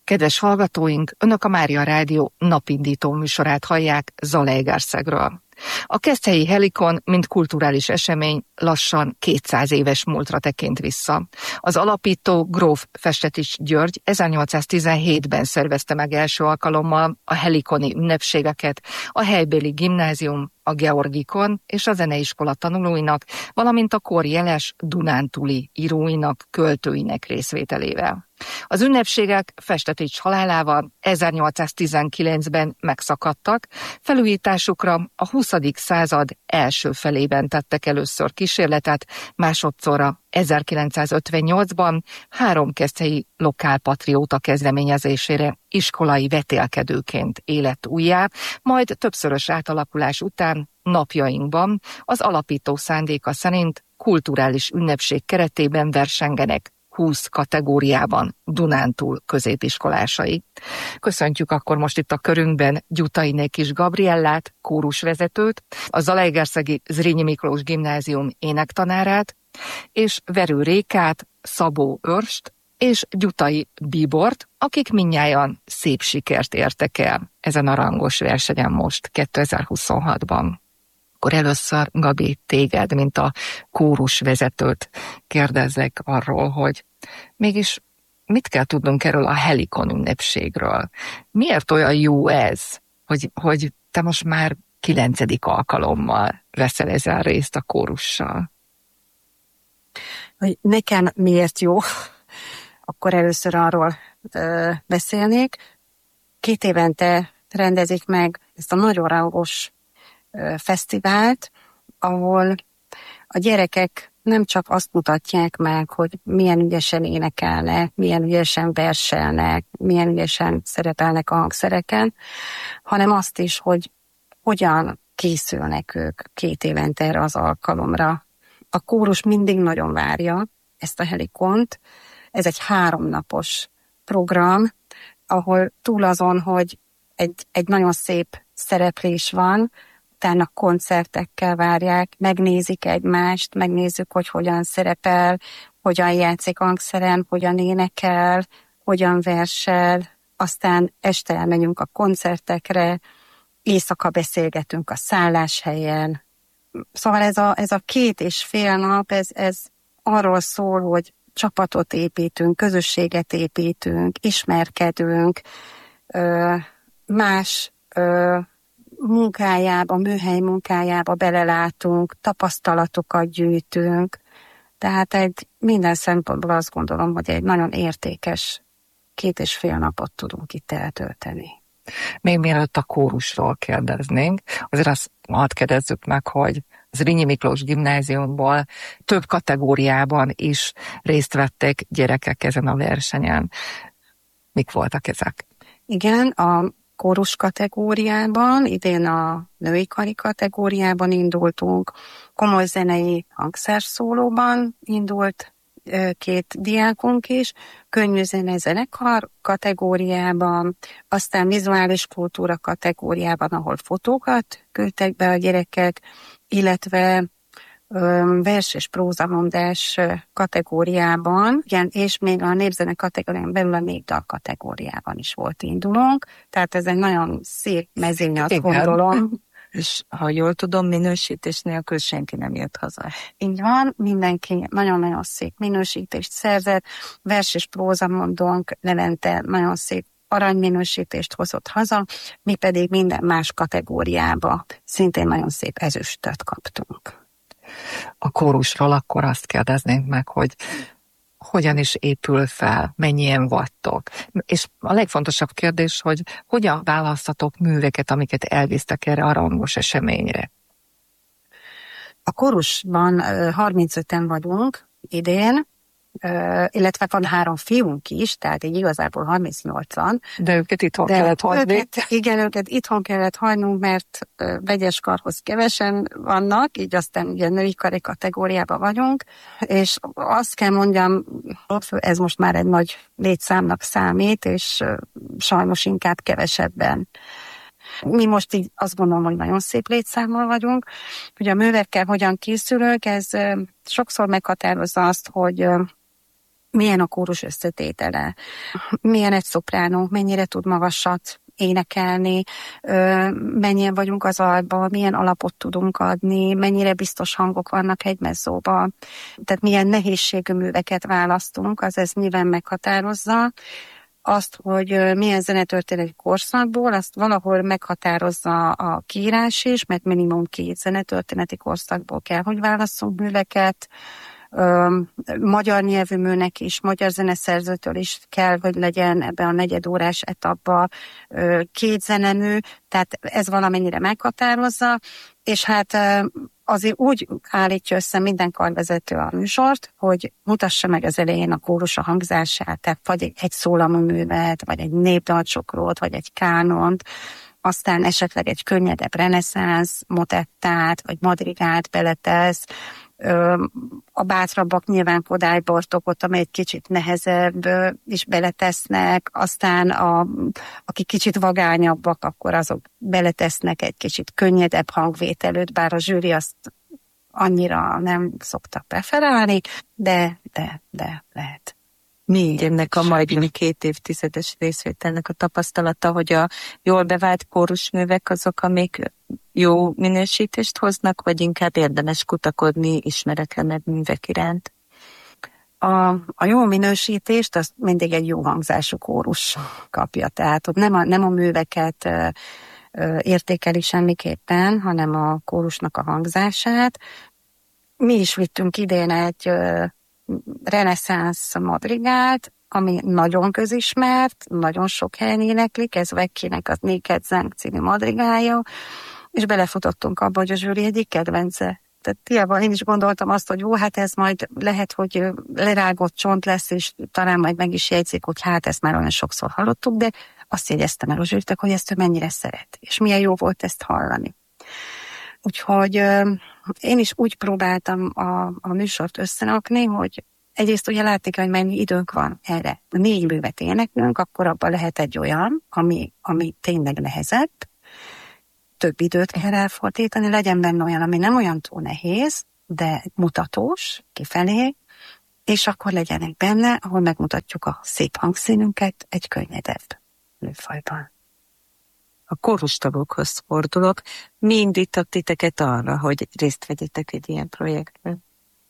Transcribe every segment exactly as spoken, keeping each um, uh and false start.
Kedves hallgatóink, Önök a Mária Rádió napindító műsorát hallják Zalaegerszegről. A keszthelyi Helikon, mint kulturális esemény lassan kétszáz éves múltra tekint vissza. Az alapító gróf Festetics György ezernyolcszáztizenhétben szervezte meg első alkalommal a helikoni ünnepségeket a helybéli gimnázium, a Georgikon és a zeneiskola tanulóinak, valamint a kor jeles dunántúli íróinak, költőinek részvételével. Az ünnepségek Festetics halálával ezernyolcszáztizenkilencben megszakadtak, felújításukra a huszadik század első felében tettek először kísérletet, másodszorra ezerkilencszázötvennyolcban három keszthelyi lokálpatrióta kezdeményezésére iskolai vetélkedőként élet újjá, majd többszörös átalakulás után napjainkban az alapító szándéka szerint kulturális ünnepség keretében versengenek húsz kategóriában Dunántúl középiskolásai. Köszöntjük akkor most itt a körünkben Gyutainé Kis Gabriellát, kórusvezetőt, a Zalaegerszegi Zrínyi Miklós Gimnázium énektanárát, és Verő Rékát, Szabó Őrst és Gyutai Bíbort, akik mindnyájan szép sikert értek el ezen a rangos versenyen most kétezer-huszonhatban. Akkor először, Gabi, téged, mint a kórusvezetőt kérdezzek arról, hogy mégis mit kell tudnunk erről a Helikon ünnepségről? Miért olyan jó ez, hogy, hogy te most már kilencedik alkalommal veszel ezzel részt a kórussal? Hogy nekem miért jó, akkor először arról ö, beszélnék. Két évente rendezik meg ezt a nagyon rangos ö, fesztivált, ahol a gyerekek nem csak azt mutatják meg, hogy milyen ügyesen énekelnek, milyen ügyesen verselnek, milyen ügyesen szerepelnek a hangszereken, hanem azt is, hogy hogyan készülnek ők két évente erre az alkalomra. A kórus mindig nagyon várja ezt a Helikont. Ez egy háromnapos program, ahol túl azon, hogy egy, egy nagyon szép szereplés van, utána koncertekkel várják, megnézik egymást, megnézzük, hogy hogyan szerepel, hogyan játszik hangszeren, hogyan énekel, hogyan versel, aztán este elmegyünk a koncertekre, éjszaka beszélgetünk a szálláshelyen. Szóval ez a, ez a két és fél nap, ez, ez arról szól, hogy csapatot építünk, közösséget építünk, ismerkedünk, más munkájába, műhely munkájába belelátunk, tapasztalatokat gyűjtünk. Tehát egy minden szempontból azt gondolom, hogy egy nagyon értékes két és fél napot tudunk itt eltölteni. Még mielőtt a kórusról kérdeznénk, azért azt hadd kérdezzük meg, hogy Zrínyi Miklós Gimnáziumból több kategóriában is részt vettek gyerekek ezen a versenyen. Mik voltak ezek? Igen, a kórus kategóriában, idén a női kari kategóriában indultunk, komoly zenei hangszerszólóban indult két diákunk is, könnyűzene zenekar kategóriában, aztán vizuális kultúra kategóriában, ahol fotókat küldtek be a gyerekek, illetve vers és prózamondás kategóriában, igen, és még a népzene kategórián belül a népdal kategóriában is volt indulónk, tehát ez egy nagyon szép mezőny, azt igen. Gondolom. És ha jól tudom, minősítés nélkül senki nem jött haza. Így van, mindenki nagyon-nagyon szép minősítést szerzett, vers és prózamondónk Levente nagyon szép aranyminősítést hozott haza, mi pedig minden más kategóriába szintén nagyon szép ezüstöt kaptunk. A kórusról akkor azt kérdeznénk meg, hogy hogyan is épül fel, mennyien vagytok. És a legfontosabb kérdés, hogy hogyan választatok műveket, amiket elvisztek erre a rangos eseményre? A kórusban harmincöten vagyunk idén, illetve van három fiunk is, tehát így igazából harmincnyolcan. De őket itthon De kellett hagyni. Őket, igen, őket itthon kellett hagynunk, mert vegyes karhoz kevesen vannak, így aztán ugye női kari kategóriában vagyunk, és azt kell mondjam, ez most már egy nagy létszámnak számít, és sajnos inkább kevesebben. Mi most így azt gondolom, hogy nagyon szép létszámmal vagyunk. Ugye a művekkel hogyan készülök, ez sokszor meghatározza azt, hogy milyen a kórus összetétele, milyen egy szopránunk, mennyire tud magasat énekelni, mennyien vagyunk az altban, milyen alapot tudunk adni, mennyire biztos hangok vannak egy mezzóban. Tehát milyen nehézségű műveket választunk, az ez nyilván meghatározza. Azt, hogy milyen zenetörténeti korszakból, azt valahol meghatározza a kiírás is, mert minimum két zenetörténeti korszakból kell, hogy válasszunk műveket. Ö, magyar nyelvű műnek is, magyar zeneszerzőtől is kell, hogy legyen ebben a negyedórás etapban ö, két zenemű, tehát ez valamennyire meghatározza, és hát ö, azért úgy állítja össze minden karvezető a műsort, hogy mutassa meg az elején a kórus a hangzását, tehát vagy egy szólamú művet, vagy egy népdalcsokrot, vagy egy kánont, aztán esetleg egy könnyedebb reneszánsz motettát, vagy madrigát beletesz. A bátrabbak nyilván Kodály Bartókot, amely egy kicsit nehezebb is beletesznek, aztán a, akik kicsit vagányabbak, akkor azok beletesznek egy kicsit könnyedebb hangvételőt, bár a zsűri azt annyira nem szokta preferálni, de, de, de lehet. Mi ennek a majdnem két évtizedes részvételnek a tapasztalata, hogy a jól bevált kórusművek azok, amik jó minősítést hoznak, vagy inkább érdemes kutakodni ismeretlenebb művek iránt? A, a jó minősítést azt mindig egy jó hangzású kórus kapja. Tehát ott nem a, nem a műveket ö, ö, értékeli semmiképpen, hanem a kórusnak a hangzását. Mi is vittünk idén egy ö, reneszánsz madrigát, ami nagyon közismert, nagyon sok helyen éneklik, ez Vecchinek a Naked Zeng című madrigája, és belefutottunk abba, hogy a zsűri egyik kedvence. Tehát hiába én is gondoltam azt, hogy jó, hát ez majd lehet, hogy lerágott csont lesz, és talán majd meg is jegyzik, hogy hát ezt már olyan sokszor hallottuk, de azt jegyeztem el a zsűritek, hogy ezt ő mennyire szeret, és milyen jó volt ezt hallani. Úgyhogy én is úgy próbáltam a, a műsort összerakni, hogy egyrészt ugye látni, hogy mennyi időnk van erre. Négy művet éneklünk, akkor abban lehet egy olyan, ami, ami tényleg nehezebb, több időt kell elfordítani, legyen benne olyan, ami nem olyan túl nehéz, de mutatós kifelé, és akkor legyenek benne, ahol megmutatjuk a szép hangszínünket egy könnyedebb műfajban. A kórustagokhoz fordulok. Mi indított titeket arra, hogy részt vegyetek egy ilyen projektben?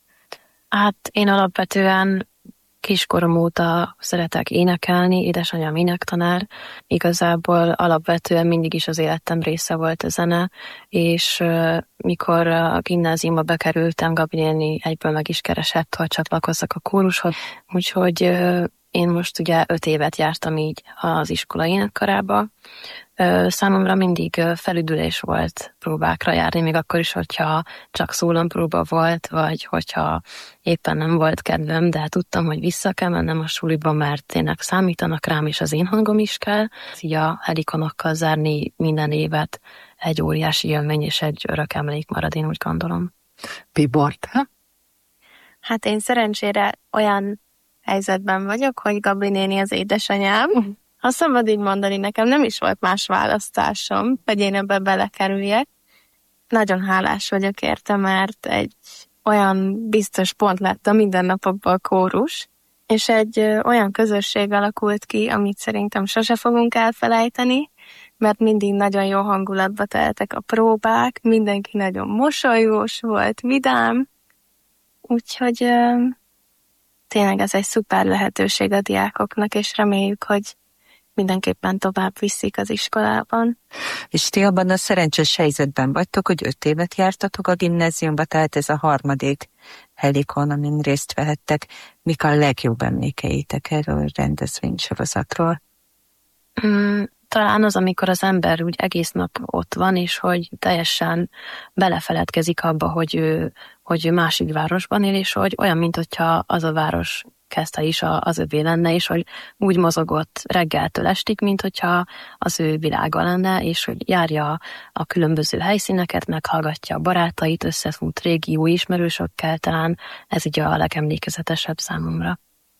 Hát én alapvetően kiskorom óta szeretek énekelni, édesanyám énektanár, igazából alapvetően mindig is az életem része volt a zene, és uh, mikor a gimnáziumba bekerültem, Gabi néni egyből meg is keresett, hogy csatlakozzak a kórushoz, úgyhogy uh, én most ugye öt évet jártam így az iskola énekkarába. Számomra mindig felüdülés volt próbákra járni, még akkor is, hogyha csak szólampróba volt, vagy hogyha éppen nem volt kedvem, de tudtam, hogy vissza kell mennem a suliba, mert tényleg számítanak rám, és az én hangom is kell. Így a helikonokkal zárni minden évet egy óriási élmény, és egy örök emlék marad, én úgy gondolom. Pibort, ha? Hát én szerencsére olyan helyzetben vagyok, hogy Gabi néni az édesanyám. Ha szabad így mondani, nekem nem is volt más választásom, hogy én ebbe belekerüljek. Nagyon hálás vagyok érte, mert egy olyan biztos pont lett a mindennapokban a kórus, és egy olyan közösség alakult ki, amit szerintem sose fogunk elfelejteni, mert mindig nagyon jó hangulatba teltek a próbák, mindenki nagyon mosolyós volt, vidám, úgyhogy tényleg ez egy szuper lehetőség a diákoknak, és reméljük, hogy mindenképpen tovább viszik az iskolában. És ti abban a szerencsés helyzetben vagytok, hogy öt évet jártatok a gimnáziumba, tehát ez a harmadik helikon, amin részt vehettek. Mik a legjobb emlékeitek erről a rendezvénysorozatról? Mm, talán az, amikor az ember úgy egész nap ott van, és hogy teljesen belefeledkezik abba, hogy ő, hogy ő másik városban él, és hogy olyan, mint hogyha az a város kezdte is az övé lenne, és hogy úgy mozogott reggeltől estig, mint hogyha az ő világa lenne, és hogy járja a különböző helyszíneket, meghallgatja a barátait, összefut régi jó ismerősökkel, talán ez így a legemlékezetesebb számomra.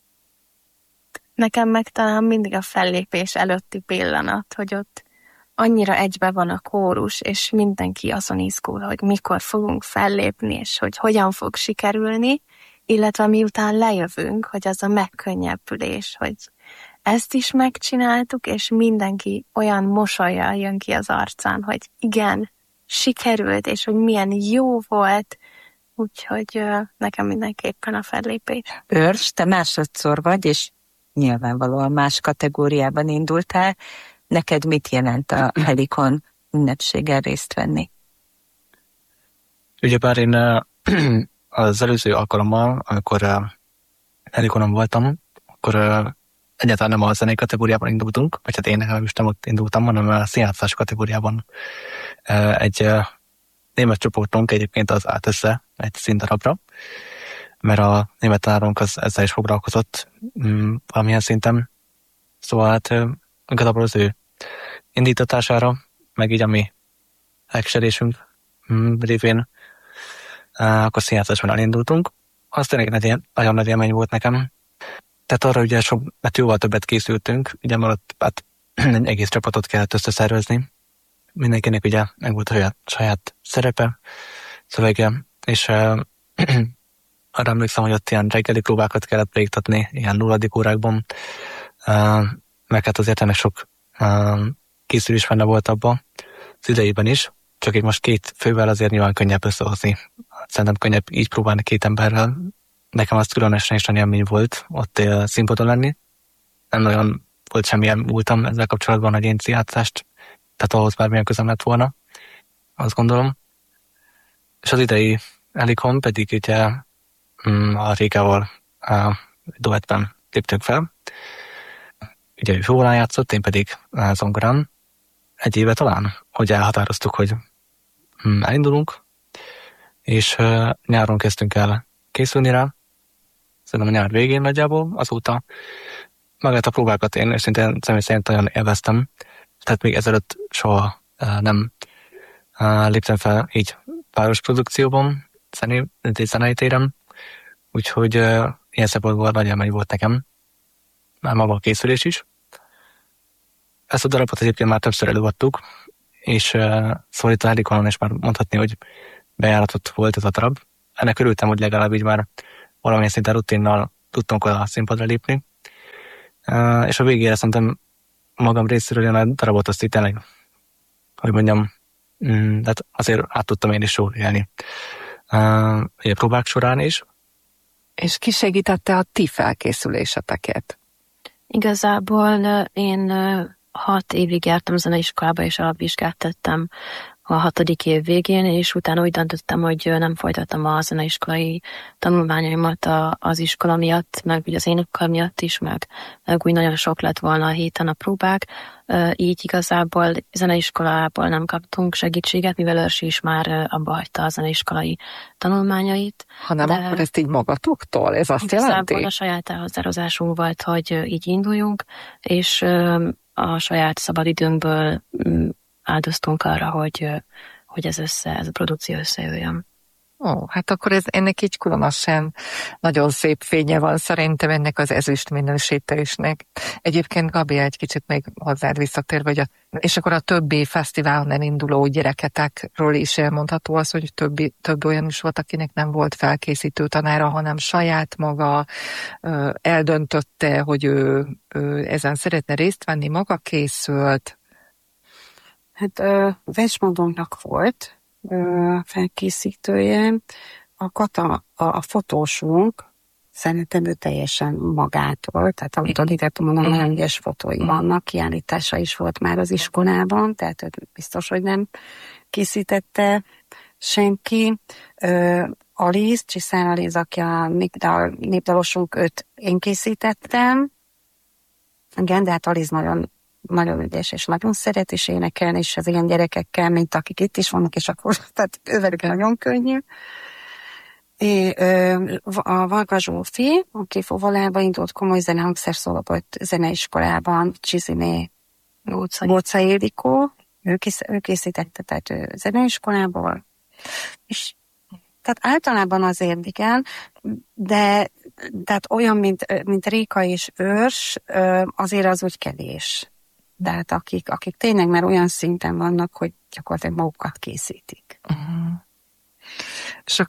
Nekem meg talán mindig a fellépés előtti pillanat, hogy ott annyira egybe van a kórus, és mindenki azon izgul, hogy mikor fogunk fellépni, és hogy hogyan fog sikerülni, illetve miután lejövünk, hogy az a megkönnyebbülés, hogy ezt is megcsináltuk, és mindenki olyan mosollyal jön ki az arcán, hogy igen, sikerült, és hogy milyen jó volt, úgyhogy uh, nekem mindenképpen a fellépés. Őrs, te másodszor vagy, és nyilvánvalóan más kategóriában indultál. Neked mit jelent a Helikon ünnepséggel részt venni? Ugyebár én az előző alkalommal, amikor Helikonon voltam, akkor egyáltalán nem a zenei kategóriában indultunk, vagy hát én legalábbis nem ott indultam, hanem a színjátszás kategóriában. Egy német csoportunk egyébként az állt össze egy színdarabra, mert a német tanárunk az ezzel is foglalkozott valamilyen szinten. Szóval hát igazából az ő indítatására, meg így a mi elkísérésünk révén akkor színjátszásban elindultunk. Az tényleg egy nagyon nagy élmény volt nekem. Tehát arra ugye sok, mert jóval többet készültünk, ugye mert ott hát, egy egész csapatot kellett összeszervezni. Mindenkinek ugye meg volt a saját szerepe, szövege, és uh, arra emlékszem, hogy ott ilyen reggeli próbákat kellett végigtatni, ilyen nulladik órákban, uh, meg hát azért ennek sok uh, készülés benne volt abban az idejében is, csak így most két fővel azért nyilván könnyebb összehozni. Szerintem könnyebb így próbálni két emberrel. Nekem az különösen is nagy élmény volt ott uh, színpadon lenni. Nem nagyon volt semmilyen múltam ezzel kapcsolatban, hogy én színjátszást, tehát ahhoz bármilyen közöm lett volna, azt gondolom. És az idei Helikon pedig ugye a Régával a duettben léptünk fel. Ugye ő fővolán játszott, én pedig zongorán. Egy éve talán, hogy elhatároztuk, hogy elindulunk, és nyáron kezdtünk el készülni rá. Szerintem a nyár végén nagyjából, azóta magát a próbákat én őszintén személy szerint nagyon élveztem. Tehát még ezelőtt soha nem léptem fel így páros produkcióban, zenei téren, úgyhogy ilyen szempontból nagy élmény volt nekem, már maga a készülés is. Ezt a darabot egyébként már többször előadtuk, és szóval itt a Helikonon is már mondhatni, hogy bejáratott volt ez a darab. Ennek örültem, hogy legalább így már valamilyen szinten rutinnal tudtunk a színpadra lépni. És a végére szerintem magam részéről olyan a darabot azt itt tényleg, hogy mondjam, mm, hát azért át tudtam én is jól élni. Uh, a próbák során is. És ki segítette a ti felkészüléseteket? Igazából én hat évig jártam zeneiskolába, és alapvizsgát tettem a hatodik év végén, és utána úgy döntöttem, hogy nem folytattam a zeneiskolai tanulmányaimat az iskola miatt, meg ugye az énekkar miatt is, meg, meg úgy nagyon sok lett volna a héten a próbák. Így igazából zeneiskolából nem kaptunk segítséget, mivel Örsi is már abba hagyta a zeneiskolai tanulmányait. Hanem de akkor ezt így magatoktól? Ez azt jelenti? Igazából a saját elhatározásunk volt, hogy így induljunk, és a saját szabadidőnkből áldoztunk arra, hogy, hogy ez össze, ez a produkció összejöjjön. Ó, hát akkor ez, ennek így különösen nagyon szép fénye van szerintem ennek az ezüst minősítésnek. Egyébként Gabi, egy kicsit még hozzád visszatérve, hogy a, és akkor a többi fesztiválon elinduló gyereketekről is elmondható az, hogy többi, több olyan is volt, akinek nem volt felkészítő tanára, hanem saját maga ö, eldöntötte, hogy ő, ő ezen szeretne részt venni, maga készült. Hát ö, Vesmondónknak volt ö, felkészítője. A Kata, a, a fotósunk, szerintem ő teljesen magától, tehát amit adítettem, mondom, nagyon ügyes fotói vannak, kiállítása is volt már az iskolában, tehát biztos, hogy nem készítette senki. Ö, Aliz, Csiszán Aliz, aki a népdal, népdalosunk, őt én készítettem. Igen, de hát Aliz nagyon nagyon ügyes, és nagyon szeret is énekelni, és az ilyen gyerekekkel, mint akik itt is vannak, és akkor, tehát ővelük nagyon könnyű. É, ö, a Varga Zsófi, aki Fovalába indult, komoly zenehangszer volt zeneiskolában, Csiziné Bóca Ildikó, ő, kész, ő készítette, tehát ő zeneiskolából, és tehát általában azért igen, de tehát olyan, mint, mint Réka és Őrs, azért az úgy kevés. Tehát akik, akik tényleg már olyan szinten vannak, hogy gyakorlatilag magukat készítik. Uh-huh. És akkor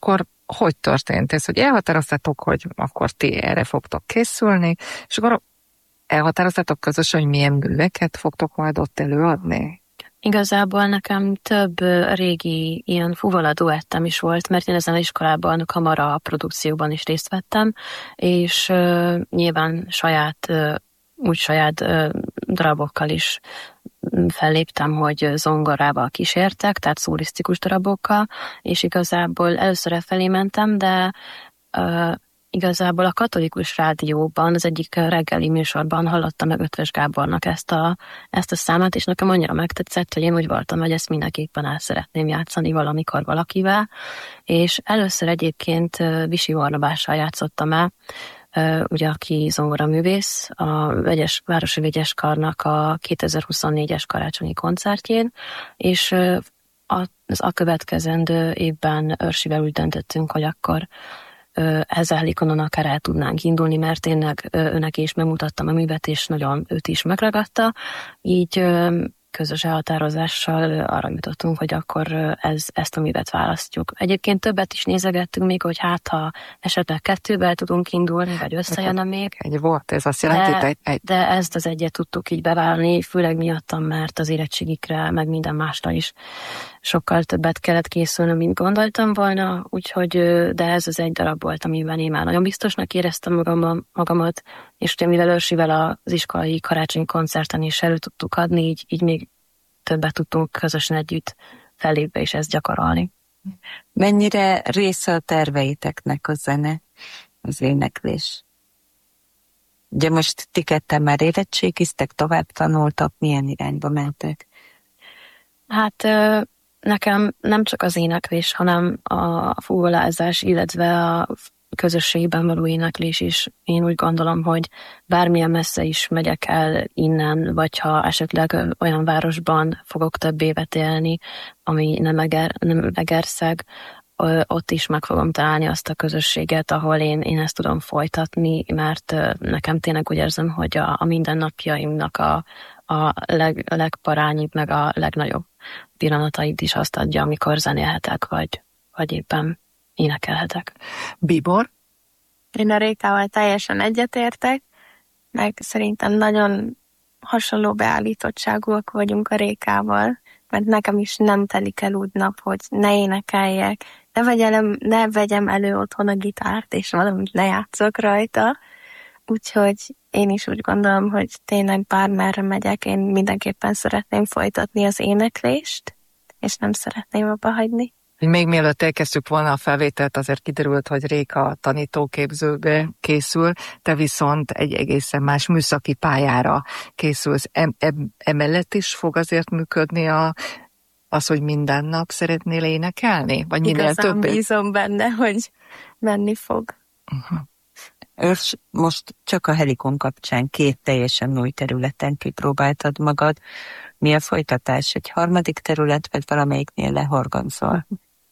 hogy történt ez, hogy elhatároztatok, hogy akkor ti erre fogtok készülni, és akkor elhatároztatok közösen, hogy milyen műveket fogtok majd ott előadni? Igazából nekem több régi ilyen fuvala duettem is volt, mert én ezen az iskolában kamara produkcióban is részt vettem, és uh, nyilván saját, uh, úgy saját uh, darabokkal is felléptem, hogy zongorával kísértek, tehát szólisztikus darabokkal, és igazából először felé mentem, de uh, igazából a katolikus rádióban, az egyik reggeli műsorban hallottam meg Ötvös Gábornak ezt a, ezt a számát, és nekem annyira megtetszett, hogy én úgy voltam, hogy ezt mindenképpen el szeretném játszani valamikor valakivel, és először egyébként Visi Barnabással játszottam el, ugye aki zongoraművész, a Vegyes, Városi Vegyes Karnak a kétezer-huszonnégyes karácsonyi koncertjén, és az a következendő évben Örsivel úgy döntöttünk, hogy akkor ezzel Helikonon akár el tudnánk indulni, mert tényleg őnek is megmutattam a művet, és nagyon őt is megragadta. Így közös elhatározással arra jutottunk, hogy akkor ez, ezt a művet választjuk. Egyébként többet is nézegettünk még, hogy hát ha esetleg kettővel tudunk indulni, vagy összejönne még. Egy volt, ez azt jelenti, de, egy, egy... de ezt az egyet tudtuk így beválni, főleg miattam, mert az érettségikre, meg minden másra is sokkal többet kellett készülni, mint gondoltam volna, úgyhogy, de ez az egy darab volt, amiben én már nagyon biztosnak éreztem magam, magamat, és ugye mivel Örsivel az iskolai karácsonyi koncerten is elő tudtuk adni, így, így még többet tudtunk közösen együtt fellépve és ezt gyakorolni. Mennyire része a terveiteknek a zene, az éneklés? Ugye most ti ketten már érettségiztek, tovább tanultak, milyen irányba mentek? Hát nekem nem csak az éneklés, hanem a fúvolázás, illetve a közösségben való éneklés is. Én úgy gondolom, hogy bármilyen messze is megyek el innen, vagy ha esetleg olyan városban fogok több évet élni, ami nem, Eger, nem Egerszeg, ott is meg fogom találni azt a közösséget, ahol én, én ezt tudom folytatni, mert nekem tényleg úgy érzem, hogy a, a mindennapjaimnak a, a leg, legparányibb, meg a legnagyobb pillanatait is azt adja, amikor zenélhetek, vagy, vagy éppen énekelhetek. Bíbor? Én a Rékával teljesen egyetértek, meg szerintem nagyon hasonló beállítottságúak vagyunk a Rékával, mert nekem is nem telik el úgy nap, hogy ne énekeljek, ne vegyem, ne vegyem elő otthon a gitárt, és valamit ne játszok rajta. Úgyhogy én is úgy gondolom, hogy tényleg bármerre megyek, én mindenképpen szeretném folytatni az éneklést, és nem szeretném abba hagyni. Még mielőtt elkezdtük volna a felvételt, azért kiderült, hogy Réka tanítóképzőbe készül, te viszont egy egészen más műszaki pályára készülsz. Em, em, emellett is fog azért működni a, az, hogy minden nap szeretnél énekelni? Vagy minél Igazán többet? bízom benne, hogy menni fog. Uh-huh. Őrs, most csak a Helikon kapcsán két teljesen új területen kipróbáltad magad. Mi a folytatás? Egy harmadik terület, vagy valamelyiknél lehorgonzol?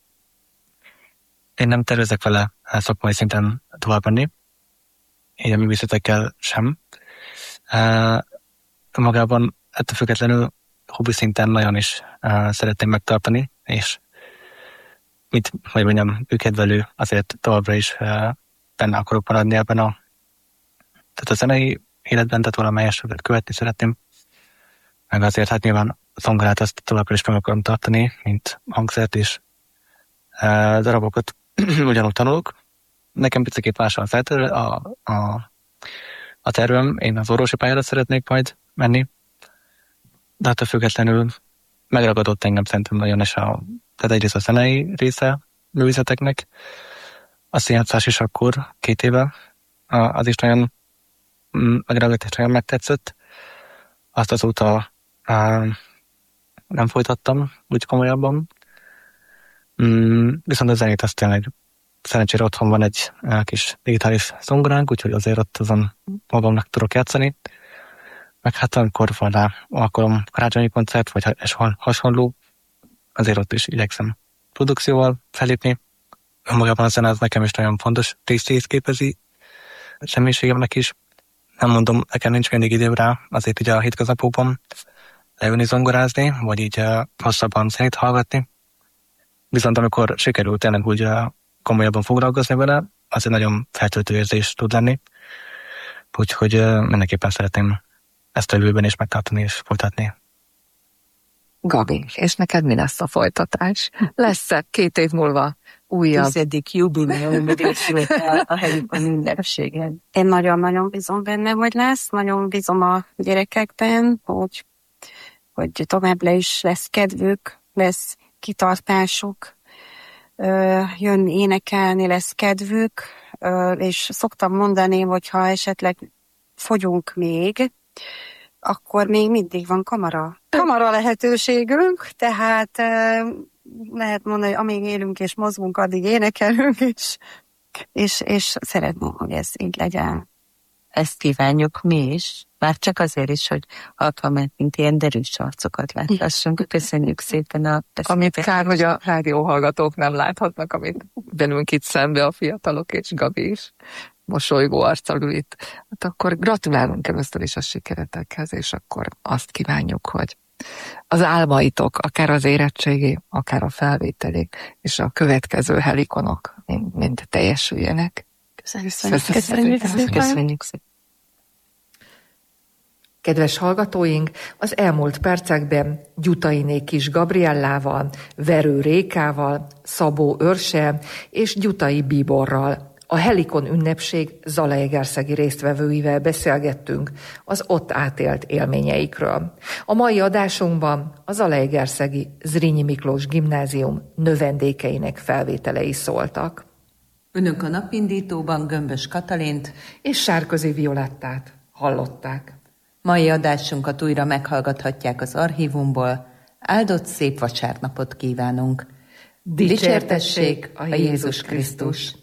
Én nem tervezek vele szakmai szinten tovább menni, így a művészetekkel sem. Uh, magában ettől függetlenül hobbi szinten nagyon is uh, szeretném megtartani, és mit, hogy mondjam, őkedvelő azért továbbra is uh, benne akarok maradni ebben a, tehát a zenei életben, tehát valamelyest követni szeretném. Meg azért hát nyilván zongorát azt továbbra is meg akarom tartani, mint hangszert, és uh, darabokat ugyanúgy tanulok. Nekem picit más a, a, a, a tervem, én az orvosi pályára szeretnék majd menni, de hát a függetlenül megragadott engem szerintem nagyon is a, tehát egyrészt a zenei része művészeteknek, a színjátszás is akkor két éve, az is nagyon megragadott és nagyon megtetszett. Azt azóta á, nem folytattam úgy komolyabban. Mm, viszont a zenét azt tényleg szerencsére otthon van egy kis digitális zongoránk, úgyhogy azért ott azon magamnak tudok játszani. Meg hát amikor van rá alkalom karácsonyi koncert, vagy hasonló, azért ott is igyekszem produkcióval felépni. Magában a zene az nekem is nagyon fontos részét képezi személyiségemnek is. Nem mondom, nekem nincs mindig időm rá, azért így a hétköznapokban leülni zongorázni, vagy így uh, hosszabban zenét hallgatni. Viszont amikor sikerült tényleg úgy uh, komolyabban foglalkozni vele, az egy nagyon feltöltő érzés tud lenni. Úgyhogy mindenképpen szeretném ezt a jövőben is megtartani és folytatni. Gabi, és neked mi lesz a folytatás? Lesz-e két év múlva újabb? Tizedik jubileum részvétel a Helikon ünnepségen. Én nagyon-nagyon bízom benne, hogy lesz. Nagyon bízom a gyerekekben, hogy, hogy tovább le is lesz kedvük, lesz kitartásuk, jönni énekelni, lesz kedvük, és szoktam mondani, hogy ha esetleg fogyunk még, akkor még mindig van kamara. Kamara lehetőségünk, tehát lehet mondani, hogy amíg élünk és mozgunk, addig énekelünk, és, és, és szeretném, hogy ez így legyen. Ezt kívánjuk mi is, már csak azért is, hogy alkalmanként ilyen derűs arcokat láthassunk. Köszönjük szépen a beszélgetést. Amit kár, hogy a rádióhallgatók nem láthatnak, amit velünk itt szembe a fiatalok és Gabi is mosolygó arccal ül itt. Hát akkor gratulálunk először is a sikeretekhez, és akkor azt kívánjuk, hogy az álmaitok, akár az érettségi, akár a felvételi, és a következő helikonok mind, mind teljesüljenek. Köszönjük, Köszönjük szépen. Köszönjük szépen. Kedves hallgatóink, az elmúlt percekben Gyutainé Kis Gabriellával, Verő Rékával, Szabó Őrse és Gyutai Bíborral, a Helikon ünnepség zalaegerszegi résztvevőivel beszélgettünk az ott átélt élményeikről. A mai adásunkban a zalaegerszegi Zrínyi Miklós Gimnázium növendékeinek felvételei szóltak. Önök a napindítóban Gömbös Katalint és Sárközi Violettát hallották. Mai adásunkat újra meghallgathatják az archívumból. Áldott szép vasárnapot kívánunk! Dicsértessék a Jézus Krisztus!